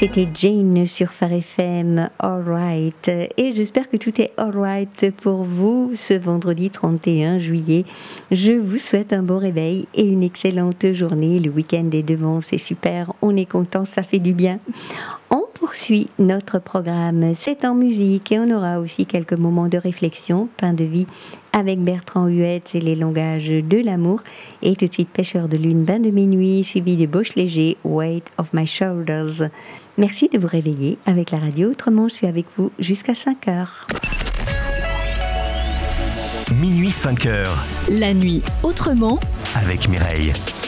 C'était Jane sur Phare FM, Alright. Et j'espère que tout est alright pour vous ce vendredi 31 juillet. Je vous souhaite un bon réveil et une excellente journée. Le week-end est devant, c'est super, on est content, ça fait du bien. On poursuit notre programme, c'est en musique et on aura aussi quelques moments de réflexion, pain de vie avec Bertrand Huette et les langages de l'amour. Et tout de suite, Pêcheur de lune, bain de minuit, suivi de Bauche Léger, Weight of my shoulders. Merci de vous réveiller avec la radio. Autrement, je suis avec vous jusqu'à 5 heures. Minuit 5 heures. La nuit autrement avec Mireille.